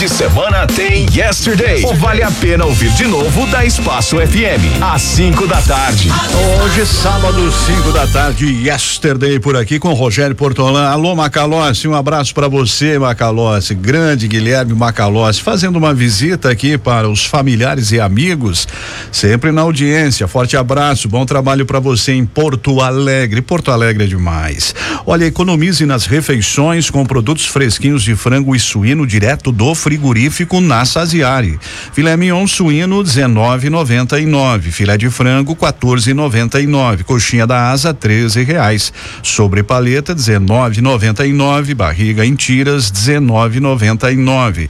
de semana tem Yesterday. Ou vale a pena ouvir de novo da Espaço FM, às 5 da tarde. Hoje, sábado, 5 da tarde, Yesterday por aqui com Rogério Portolã. Alô, Macalossi, um abraço para você, Macalossi. Grande Guilherme Macalossi, fazendo uma visita aqui para os familiares e amigos, sempre na audiência. Forte abraço, bom trabalho para você em Porto Alegre. Porto Alegre é demais. Olha, economize nas refeições com produtos fresquinhos de frango e suíno direto do frigorífico na Saziari. Filé mignon suíno R$19,99, filé de frango R$14,99, coxinha da asa R$13. Sobre paleta R$19,99, barriga em tiras R$19,99.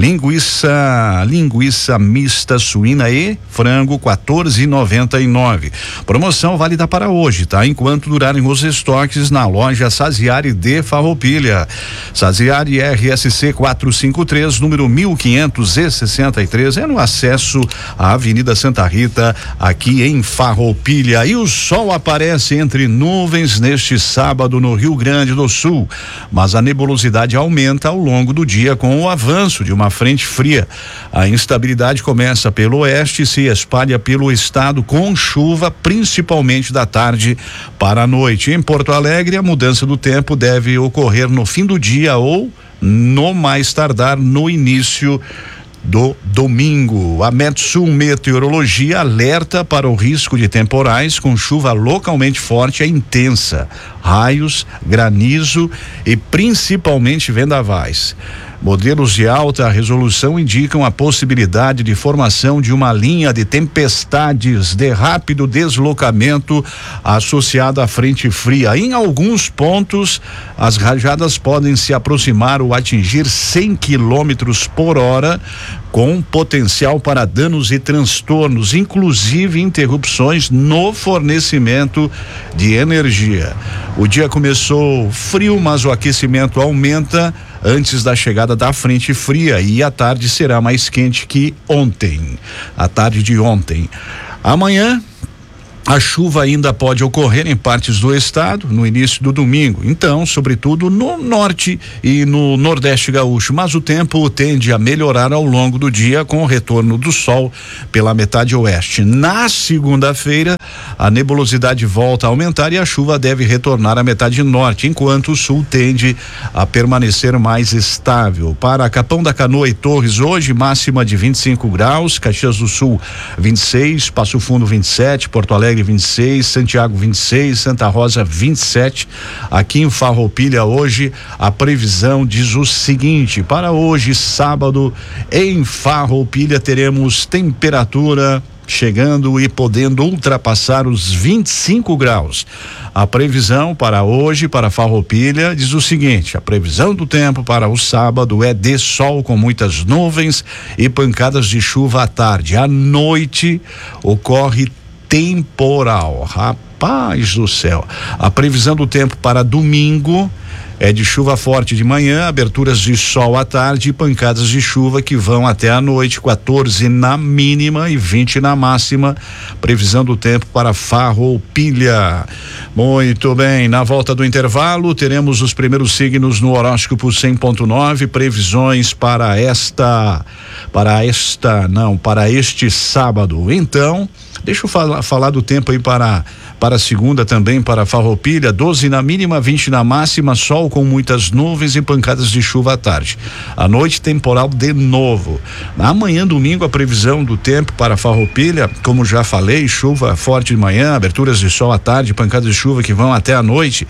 Linguiça mista suína e frango R$14,99. Promoção válida para hoje, tá? Enquanto durarem os estoques na loja Saziari de Farroupilha. Saziari RSC 453, número 1563, é no acesso à Avenida Santa Rita, aqui em Farroupilha. E o sol aparece entre nuvens neste sábado no Rio Grande do Sul, mas a nebulosidade aumenta ao longo do dia com o avanço de uma frente fria. A instabilidade começa pelo oeste e se espalha pelo estado com chuva, principalmente da tarde para a noite. Em Porto Alegre, a mudança do tempo deve ocorrer no fim do dia ou no mais tardar no início do domingo. A Metsul Meteorologia alerta para o risco de temporais com chuva localmente forte e intensa, raios, granizo e principalmente vendavais. Modelos de alta resolução indicam a possibilidade de formação de uma linha de tempestades de rápido deslocamento associada à frente fria. Em alguns pontos, as rajadas podem se aproximar ou atingir 100 quilômetros por hora, com potencial para danos e transtornos, inclusive interrupções no fornecimento de energia. O dia começou frio, mas o aquecimento aumenta antes da chegada da frente fria e a tarde será mais quente que ontem, a tarde de ontem. Amanhã a chuva ainda pode ocorrer em partes do estado no início do domingo, então, sobretudo no norte e no nordeste gaúcho, mas o tempo tende a melhorar ao longo do dia com o retorno do sol pela metade oeste. Na segunda-feira, a nebulosidade volta a aumentar e a chuva deve retornar à metade norte, enquanto o sul tende a permanecer mais estável. Para Capão da Canoa e Torres, hoje máxima de 25 graus, Caxias do Sul 26, Passo Fundo 27, Porto Alegre 26, Santiago 26, Santa Rosa 27. Aqui em Farroupilha hoje a previsão diz o seguinte: para hoje, sábado, em Farroupilha teremos temperatura chegando e podendo ultrapassar os 25 graus. A previsão para hoje, para Farroupilha, diz o seguinte: a previsão do tempo para o sábado é de sol com muitas nuvens e pancadas de chuva à tarde. À noite ocorre temporal. Rapaz do céu. A previsão do tempo para domingo é de chuva forte de manhã, aberturas de sol à tarde e pancadas de chuva que vão até a noite, 14 na mínima e 20 na máxima. Previsão do tempo para Farroupilha. Muito bem, na volta do intervalo teremos os primeiros signos no horóscopo 100.9, previsões para este sábado. Então, deixa eu falar do tempo aí para segunda também, para Farroupilha, 12 na mínima, 20 na máxima, sol com muitas nuvens e pancadas de chuva à tarde. À noite, temporal de novo. Amanhã, domingo, a previsão do tempo para Farroupilha, como já falei, chuva forte de manhã, aberturas de sol à tarde, pancadas de chuva que vão até a noite.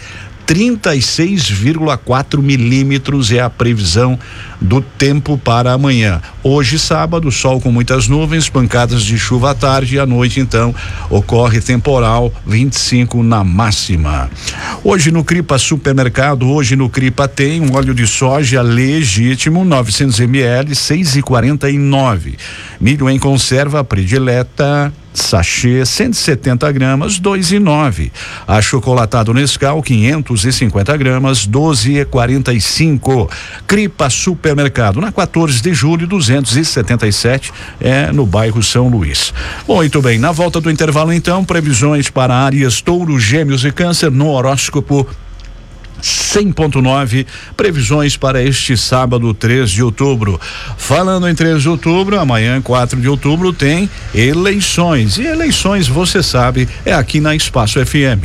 36,4 milímetros é a previsão do tempo para amanhã. Hoje, sábado, sol com muitas nuvens, pancadas de chuva à tarde e à noite, então, ocorre temporal, 25 na máxima. Hoje no Cripa Supermercado, hoje no Cripa tem um óleo de soja legítimo, 900 ml, 6,49. Milho em conserva predileta, sachê 170 gramas, 2,9. Achocolatado Nescau 550 gramas, 12,45. Cripa Supermercado, na 14 de julho 277, no bairro São Luís. Muito bem, na volta do intervalo então, previsões para Áries, Touro, Gêmeos e Câncer no horóscopo 100.9, previsões para este sábado, 3 de outubro. Falando em 3 de outubro, amanhã, 4 de outubro, tem eleições. E eleições, você sabe, é aqui na Espaço FM.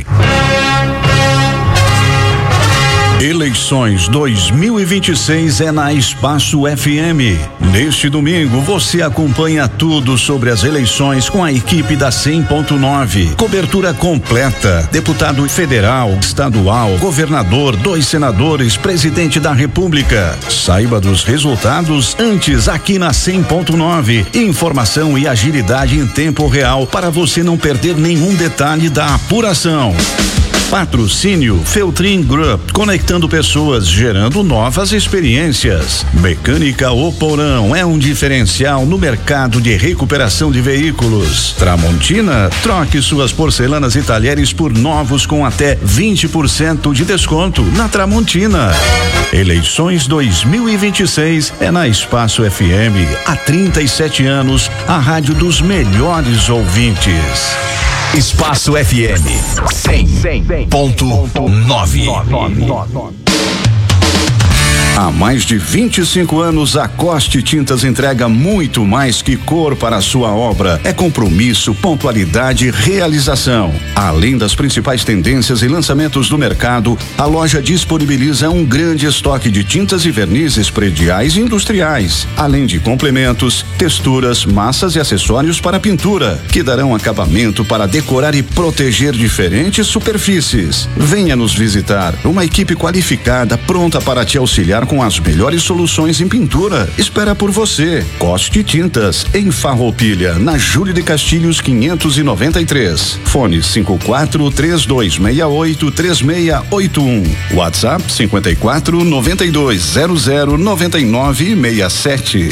Eleições 2026 é na Espaço FM. Neste domingo você acompanha tudo sobre as eleições com a equipe da 100.9. Cobertura completa. Deputado federal, estadual, governador, 2 senadores, presidente da República. Saiba dos resultados antes aqui na 100.9. Informação e agilidade em tempo real para você não perder nenhum detalhe da apuração. Patrocínio Feltrin Group, conectando pessoas, gerando novas experiências. Mecânica Oporão é um diferencial no mercado de recuperação de veículos. Tramontina, troque suas porcelanas e talheres por novos com até 20% de desconto na Tramontina. Eleições 2026 é na Espaço FM. Há 37 anos, a rádio dos melhores ouvintes. Espaço FM 100.9. Há mais de 25 anos, a Coste Tintas entrega muito mais que cor para a sua obra. É compromisso, pontualidade e realização. Além das principais tendências e lançamentos do mercado, a loja disponibiliza um grande estoque de tintas e vernizes prediais e industriais, além de complementos, texturas, massas e acessórios para pintura, que darão acabamento para decorar e proteger diferentes superfícies. Venha nos visitar. Uma equipe qualificada pronta para te auxiliar com as melhores soluções em pintura. Espera por você. Coste Tintas, em Farroupilha, na Júlio de Castilhos 593. Fone 54-3268-3681. WhatsApp 54-9200-9967.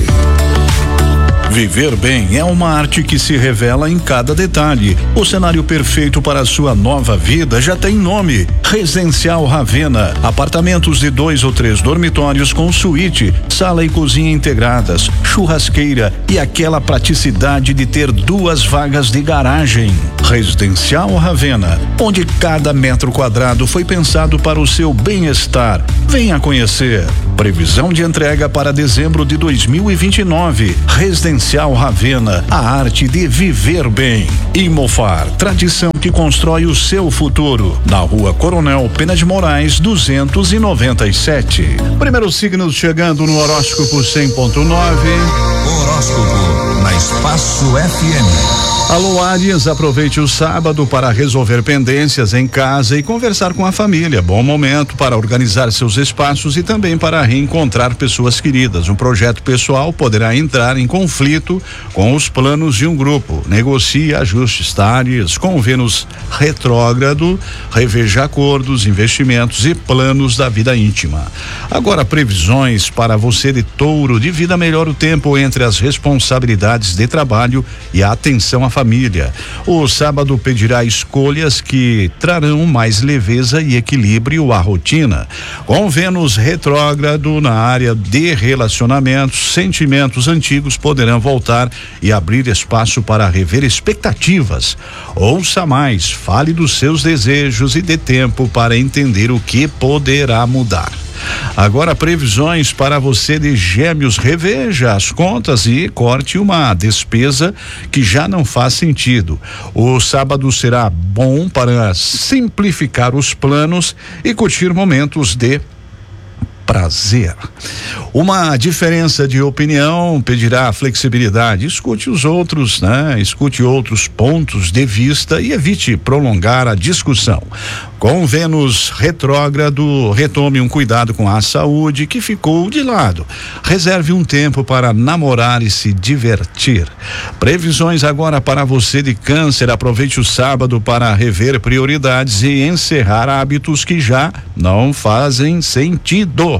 Viver bem é uma arte que se revela em cada detalhe. O cenário perfeito para a sua nova vida já tem nome: Residencial Ravena. Apartamentos de 2 ou 3 dormitórios com suíte, sala e cozinha integradas, churrasqueira e aquela praticidade de ter 2 vagas de garagem. Residencial Ravena, onde cada metro quadrado foi pensado para o seu bem-estar. Venha conhecer. Previsão de entrega para dezembro de 2029. Residencial Ravena, a arte de viver bem. Imofar, tradição que constrói o seu futuro. Na Rua Coronel Pena de Moraes, 297. Primeiros signos chegando no horóscopo 100.9. Horóscopo na Espaço FM. Alô, Áries, aproveite o sábado para resolver pendências em casa e conversar com a família. Bom momento para organizar seus espaços e também para reencontrar pessoas queridas. Um projeto pessoal poderá entrar em conflito com os planos de um grupo. Negocie ajustes. Áries, com Vênus retrógrado, reveja acordos, investimentos e planos da vida íntima. Agora, previsões para você de Touro. Divida melhor o tempo entre as responsabilidades de trabalho e a atenção à família. O sábado pedirá escolhas que trarão mais leveza e equilíbrio à rotina. Com Vênus retrógrado na área de relacionamentos, sentimentos antigos poderão voltar e abrir espaço para rever expectativas. Ouça mais, fale dos seus desejos e dê tempo para entender o que poderá mudar. Agora, previsões para você de Gêmeos. Reveja as contas e corte uma despesa que já não faz sentido. O sábado será bom para simplificar os planos e curtir momentos de prazer. Uma diferença de opinião pedirá flexibilidade. Escute os outros, né? Escute outros pontos de vista e evite prolongar a discussão. Com Vênus retrógrado, retome um cuidado com a saúde que ficou de lado. Reserve um tempo para namorar e se divertir. Previsões agora para você de Câncer. Aproveite o sábado para rever prioridades e encerrar hábitos que já não fazem sentido.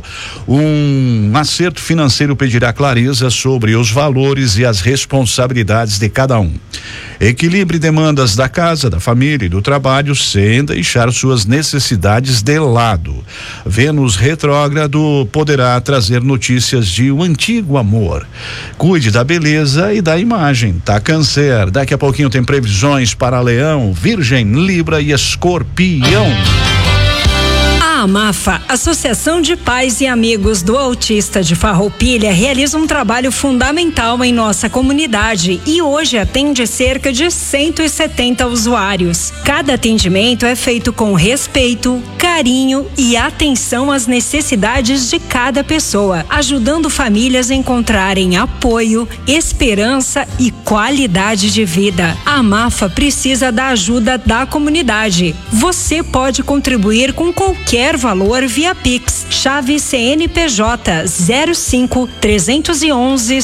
Um acerto financeiro pedirá clareza sobre os valores e as responsabilidades de cada um. Equilibre demandas da casa, da família e do trabalho sem deixar suas necessidades de lado. Vênus retrógrado poderá trazer notícias de um antigo amor. Cuide da beleza e da imagem, tá, Câncer? Daqui a pouquinho tem previsões para Leão, Virgem, Libra e Escorpião. A A AMAFA, Associação de Pais e Amigos do Autista de Farroupilha, realiza um trabalho fundamental em nossa comunidade e hoje atende cerca de 170 usuários. Cada atendimento é feito com respeito, carinho e atenção às necessidades de cada pessoa, ajudando famílias a encontrarem apoio, esperança e qualidade de vida. A AMAFA precisa da ajuda da comunidade. Você pode contribuir com qualquer valor via Pix. Chave CNPJ 05 311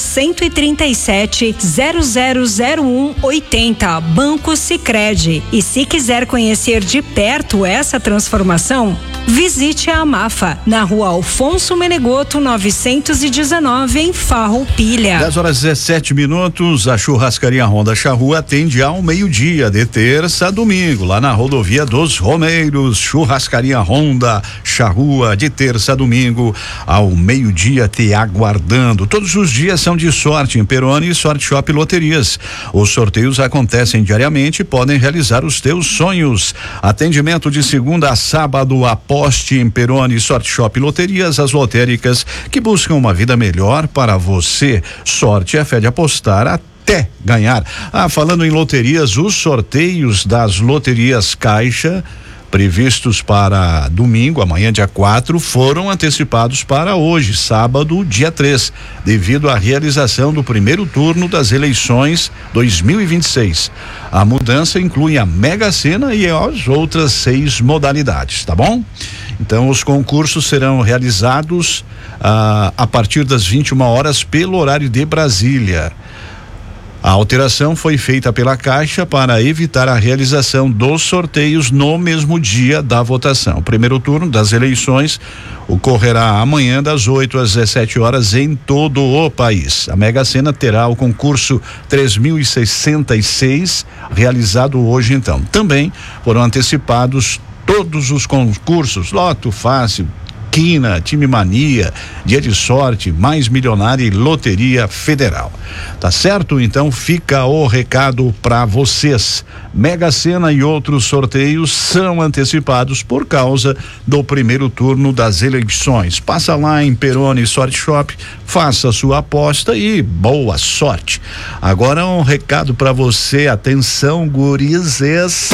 137 0001 80, Banco Sicredi. E se quiser conhecer de perto essa transformação, visite a AMAFA na Rua Alfonso Menegoto 919 em Farroupilha. 10h17, a Churrascaria Honda Charrua atende ao meio-dia de terça a domingo, lá na Rodovia dos Romeiros. Churrascaria Honda Charrua, de terça a domingo ao meio-dia, te aguardando. Todos os dias são de sorte em Peroni e Sorte Shop Loterias. Os sorteios acontecem diariamente e podem realizar os teus sonhos. Atendimento de segunda a sábado. Aposte em Peroni Sorte Shop Loterias, as lotéricas que buscam uma vida melhor para você. Sorte é fé de apostar até ganhar. Falando em loterias, os sorteios das loterias Caixa, previstos para domingo, amanhã dia 4, foram antecipados para hoje, sábado, dia 3, devido à realização do primeiro turno das eleições 2026. A mudança inclui a Mega Sena e as outras 6 modalidades, tá bom? Então, os concursos serão realizados a partir das 21 horas pelo horário de Brasília. A alteração foi feita pela Caixa para evitar a realização dos sorteios no mesmo dia da votação. O primeiro turno das eleições ocorrerá amanhã das 8 às 17 horas em todo o país. A Mega Sena terá o concurso 3066 realizado hoje então. Também foram antecipados todos os concursos, Loto Fácil, Quina, Time Mania, Dia de Sorte, Mais Milionária e Loteria Federal. Tá certo? Então fica o recado para vocês. Mega Sena e outros sorteios são antecipados por causa do primeiro turno das eleições. Passa lá em Peroni Sorte Shop, faça a sua aposta e boa sorte. Agora um recado para você, atenção, gurizes.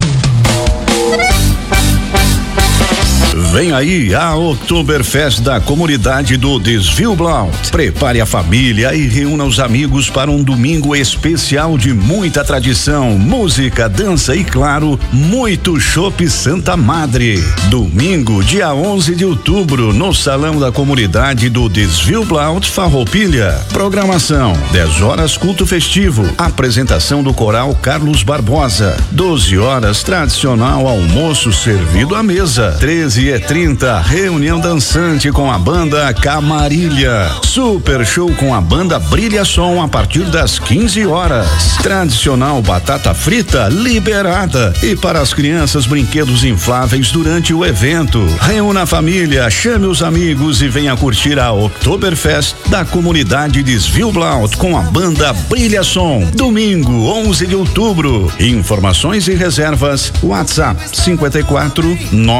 Vem aí a Oktoberfest da comunidade do Desvio Blount. Prepare a família e reúna os amigos para um domingo especial de muita tradição, música, dança e, claro, muito chopp Santa Madre. Domingo, dia 11 de outubro, no Salão da Comunidade do Desvio Blount, Farroupilha. Programação: 10 horas culto festivo, apresentação do coral Carlos Barbosa. 12 horas tradicional almoço servido à mesa. 13h30 reunião dançante com a banda Camarilha. Super show com a banda Brilha Som a partir das 15 horas. Tradicional batata frita liberada. E para as crianças, brinquedos infláveis durante o evento. Reúna a família, chame os amigos e venha curtir a Oktoberfest da comunidade Desvio Blount com a banda Brilha Som. Domingo, 11 de outubro. Informações e reservas: WhatsApp 54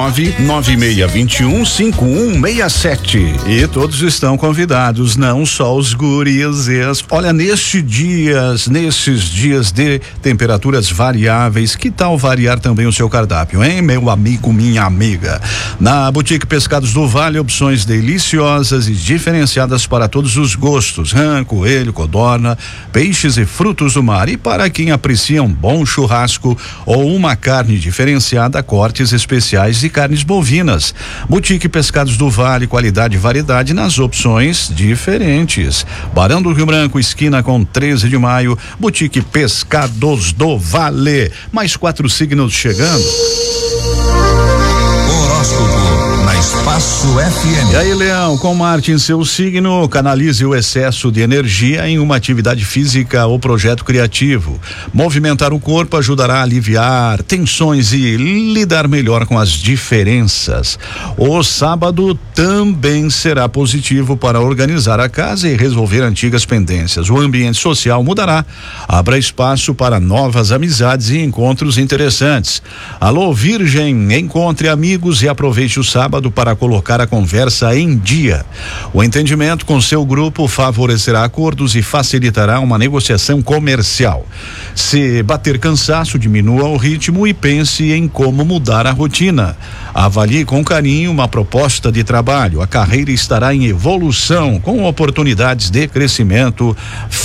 99621 5167. E todos estão convidados, não só os gurizes. Olha, nesses dias de temperaturas variáveis, que tal variar também o seu cardápio, hein, meu amigo, minha amiga? Na Boutique Pescados do Vale, opções deliciosas e diferenciadas para todos os gostos: rã, coelho, codorna, peixes e frutos do mar. E para quem aprecia um bom churrasco ou uma carne diferenciada, cortes especiais e carnes bovinas. Boutique Pescados do Vale, qualidade e variedade nas opções diferentes. Barão do Rio Branco, esquina com 13 de maio, Boutique Pescados do Vale. Mais 4 signos chegando. Horóscopo na Espaço FM. E aí, Leão, com Marte em seu signo, canalize o excesso de energia em uma atividade física ou projeto criativo. Movimentar o corpo ajudará a aliviar tensões e lidar melhor com as diferenças. O sábado também será positivo para organizar a casa e resolver antigas pendências. O ambiente social mudará. Abra espaço para novas amizades e encontros interessantes. Alô, Virgem, encontre amigos e aproveite o sábado para colocar a conversa em dia. O entendimento com seu grupo favorecerá acordos e facilitará uma negociação comercial. Se bater cansaço, diminua o ritmo e pense em como mudar a rotina. Avalie com carinho uma proposta de trabalho. A carreira estará em evolução, com oportunidades de crescimento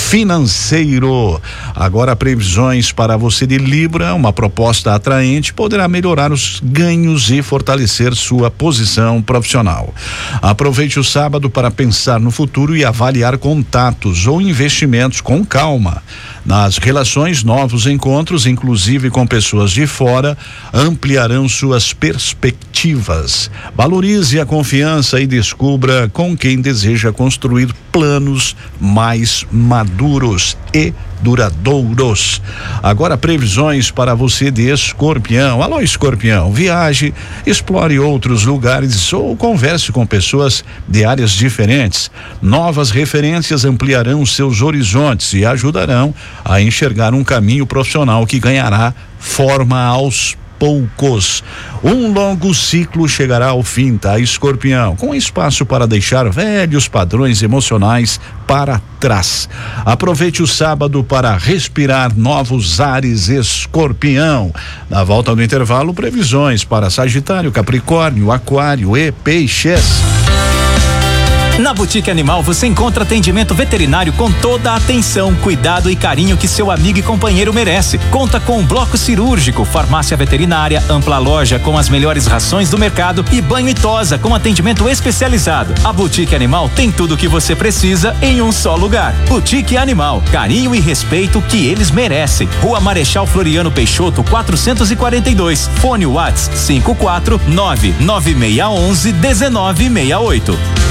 financeiro. Agora, previsões para você de Libra. Uma proposta atraente poderá melhorar os ganhos e fortalecer sua posição profissional. Aproveite o sábado para pensar no futuro e avaliar contatos ou investimentos com calma. Nas relações, novos encontros, inclusive com pessoas de fora, ampliarão suas perspectivas. Valorize a confiança e descubra com quem deseja construir planos mais maduros e duradouros. Agora, previsões para você de Escorpião. Alô, Escorpião, viaje, explore outros lugares ou converse com pessoas de áreas diferentes. Novas referências ampliarão seus horizontes e ajudarão a enxergar um caminho profissional que ganhará forma aos poucos. Um longo ciclo chegará ao fim, tá, Escorpião? Com espaço para deixar velhos padrões emocionais para trás. Aproveite o sábado para respirar novos ares, Escorpião. Na volta do intervalo, previsões para Sagitário, Capricórnio, Aquário e Peixes. Na Boutique Animal você encontra atendimento veterinário com toda a atenção, cuidado e carinho que seu amigo e companheiro merece. Conta com bloco cirúrgico, farmácia veterinária, ampla loja com as melhores rações do mercado e banho e tosa com atendimento especializado. A Boutique Animal tem tudo o que você precisa em um só lugar. Boutique Animal, carinho e respeito que eles merecem. Rua Marechal Floriano Peixoto, 442. Fone Whats 54996111968.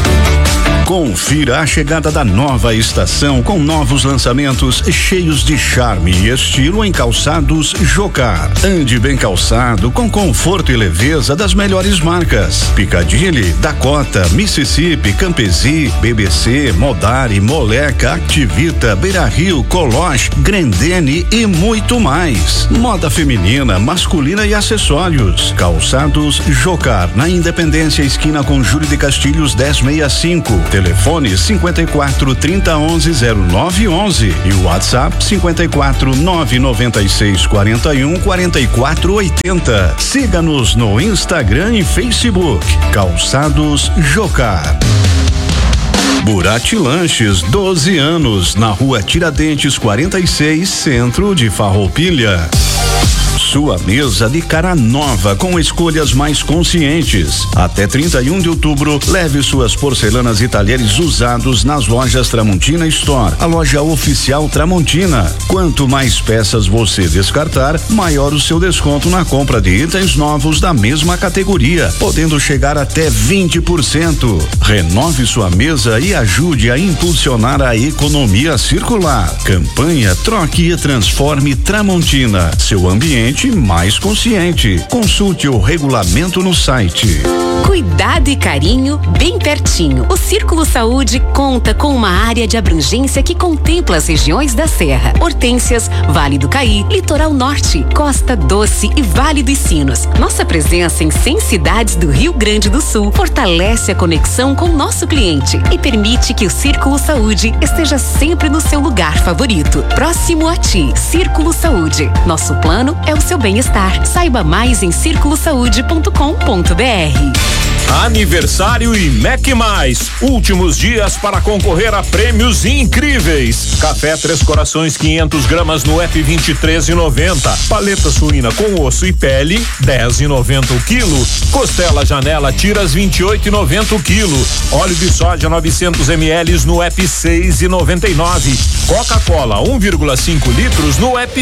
Confira a chegada da nova estação com novos lançamentos cheios de charme e estilo em calçados Jocar. Ande bem calçado com conforto e leveza das melhores marcas: Piccadilly, Dakota, Mississippi, Campesi, BBC, Modari, Moleca, Activita, Beira Rio, Coloche, Grendene e muito mais. Moda feminina, masculina e acessórios. Calçados Jocar, na Independência, esquina com Júlio de Castilhos 1065. Telefone 54 30 11 0911 e o WhatsApp 54 996 41 44 80. Siga-nos no Instagram e Facebook. Calçados Jocar. Burati Lanches, 12 anos, na Rua Tiradentes 46, centro de Farroupilha. Sua mesa de cara nova com escolhas mais conscientes. Até 31 de outubro, leve suas porcelanas e talheres usados nas lojas Tramontina Store, a loja oficial Tramontina. Quanto mais peças você descartar, maior o seu desconto na compra de itens novos da mesma categoria, podendo chegar até 20%. Renove sua mesa e ajude a impulsionar a economia circular. Campanha Troque e Transforme Tramontina. Seu ambiente mais consciente. Consulte o regulamento no site. Cuidado e carinho bem pertinho. O Círculo Saúde conta com uma área de abrangência que contempla as regiões da Serra, Hortências, Vale do Caí, Litoral Norte, Costa Doce e Vale dos Sinos. Nossa presença em 100 cidades do Rio Grande do Sul fortalece a conexão com o nosso cliente e permite que o Círculo Saúde esteja sempre no seu lugar favorito. Próximo a ti, Círculo Saúde. Nosso plano é o seu bem-estar. Saiba mais em circulosaude.com.br. Aniversário e Mac Mais. Últimos dias para concorrer a prêmios incríveis. Café Três Corações 500 gramas no app 23,90. Paleta suína com osso e pele 10,90 o quilo. Costela Janela Tiras 28,90 o quilo. Óleo de soja 900 ml no app 6,99. Coca-Cola 1,5 litros no app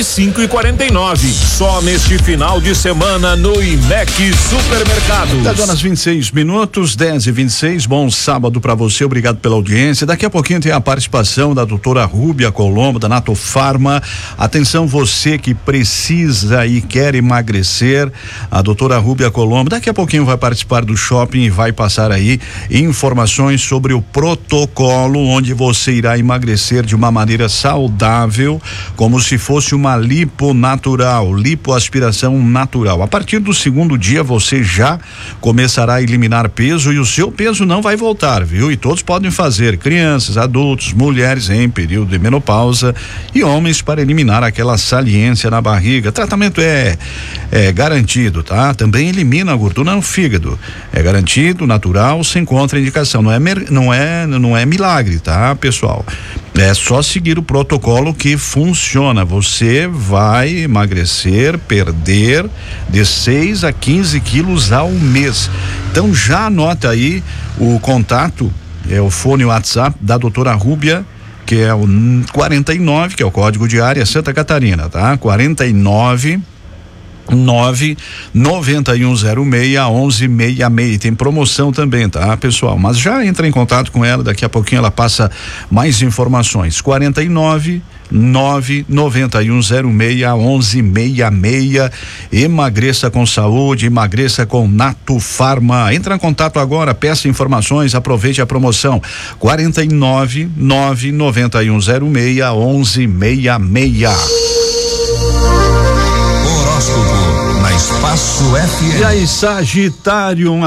5,49. Só neste final de semana no IMEC Supermercados. Tá dando as 26 minutos, 10:26. Bom sábado para você, obrigado pela audiência. Daqui a pouquinho tem a participação da doutora Rúbia Colombo, da Natofarma. Atenção, você que precisa e quer emagrecer, a doutora Rúbia Colombo daqui a pouquinho vai participar do shopping e vai passar aí informações sobre o protocolo onde você irá emagrecer de uma maneira saudável, como se fosse uma lipo natural, lipoaspiração natural. A partir do segundo dia você já começará a eliminar peso e o seu peso não vai voltar, viu? E todos podem fazer, crianças, adultos, mulheres em período de menopausa e homens, para eliminar aquela saliência na barriga. Tratamento é garantido, tá? Também elimina a gordura no fígado. É garantido, natural, sem contraindicação. Não é milagre, tá, pessoal? É só seguir o protocolo que funciona. Você vai emagrecer, perder de 6 a 15 quilos ao mês. Então já anota aí o contato, o fone WhatsApp da doutora Rúbia, que é o 49, que é o código de área Santa Catarina, tá? 49 99106-1166. Tem promoção também, tá, pessoal? Mas já entra em contato com ela, daqui a pouquinho ela passa mais informações. 49 99106-1166. Emagreça com saúde, emagreça com Natofarma. Entra em contato agora, peça informações, aproveite a promoção. 49 99106-1166. Espaço FM. E aí, Sagitário, um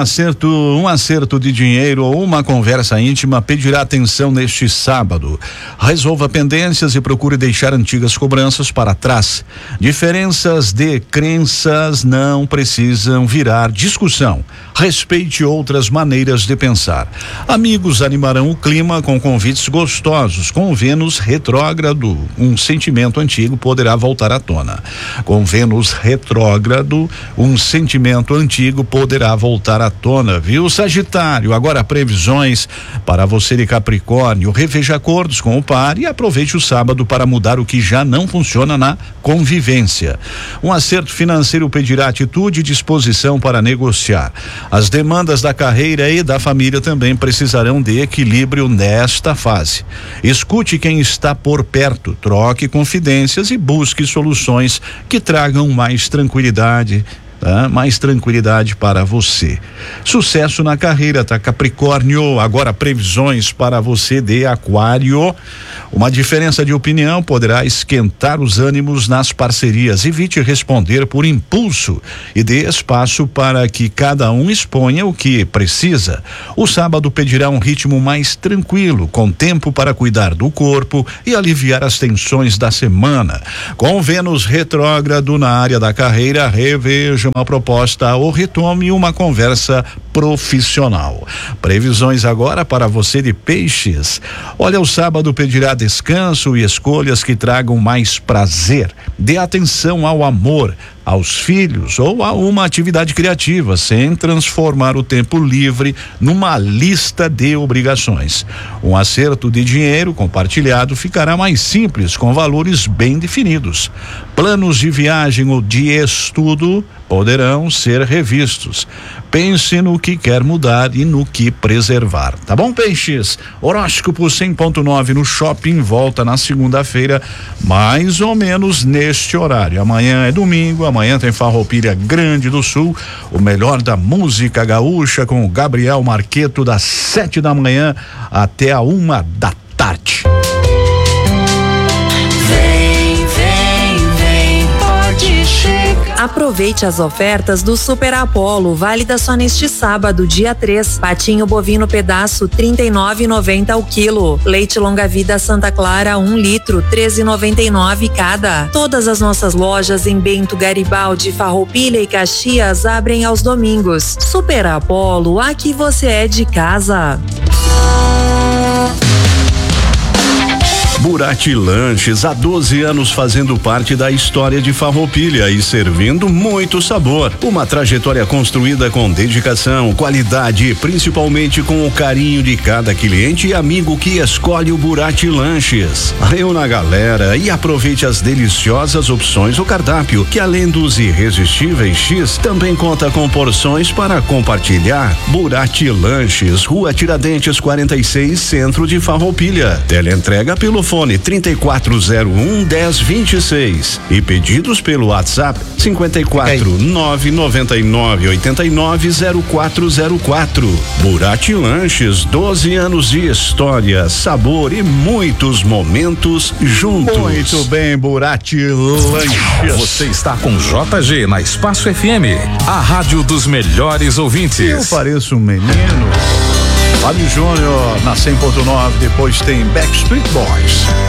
acerto de dinheiro ou uma conversa íntima pedirá atenção neste sábado. Resolva pendências e procure deixar antigas cobranças para trás. Diferenças de crenças não precisam virar discussão. Respeite outras maneiras de pensar. Amigos animarão o clima com convites gostosos. Com Vênus retrógrado, um sentimento antigo poderá voltar à tona. Com Vênus retrógrado, um sentimento antigo poderá voltar à tona, viu, Sagitário? Agora previsões para você de Capricórnio. Reveja acordos com o par e aproveite o sábado para mudar o que já não funciona na convivência. Um acerto financeiro pedirá atitude e disposição para negociar. As demandas da carreira e da família também precisarão de equilíbrio nesta fase. Escute quem está por perto, troque confidências e busque soluções que tragam mais tranquilidade. Mais tranquilidade para você. Sucesso na carreira, tá, Capricórnio? Agora previsões para você de Aquário. Uma diferença de opinião poderá esquentar os ânimos nas parcerias. Evite responder por impulso e dê espaço para que cada um exponha o que precisa. O sábado pedirá um ritmo mais tranquilo, com tempo para cuidar do corpo e aliviar as tensões da semana. Com Vênus retrógrado na área da carreira, reveja uma proposta ou retome uma conversa profissional. Previsões agora para você de Peixes. Olha, o sábado pedirá descanso e escolhas que tragam mais prazer. Dê atenção ao amor, aos filhos ou a uma atividade criativa, sem transformar o tempo livre numa lista de obrigações. Um acerto de dinheiro compartilhado ficará mais simples, com valores bem definidos. Planos de viagem ou de estudo poderão ser revistos. Pense no que quer mudar e no que preservar. Tá bom, Peixes? Horóscopo 100.9 no shopping volta na segunda-feira, mais ou menos neste horário. Amanhã é domingo, amanhã tem Farroupilha Grande do Sul, o melhor da música gaúcha com o Gabriel Marqueto, das 7 da manhã até a 1 da tarde. Aproveite as ofertas do Super Apollo, válida só neste sábado, dia 3. Patinho bovino pedaço, R$39,90 ao quilo. Leite longa-vida Santa Clara, 1 litro, R$13,99 cada. Todas as nossas lojas em Bento, Garibaldi, Farroupilha e Caxias abrem aos domingos. Super Apollo, aqui você é de casa. Burati Lanches, há 12 anos fazendo parte da história de Farroupilha e servindo muito sabor. Uma trajetória construída com dedicação, qualidade e principalmente com o carinho de cada cliente e amigo que escolhe o Burati Lanches. Reúna a galera e aproveite as deliciosas opções do cardápio, que além dos irresistíveis X, também conta com porções para compartilhar. Burati Lanches, Rua Tiradentes 46, centro de Farroupilha. Teleentrega pelo fone 3401-1026 e pedidos pelo WhatsApp 54-999-890404. Burati Lanches, 12 anos de história, sabor e muitos momentos juntos. Muito bem, Burati Lanches. Você está com JG na Espaço FM, a rádio dos melhores ouvintes. Eu pareço um menino. Fábio Júnior na 100.9, depois tem Backstreet Boys.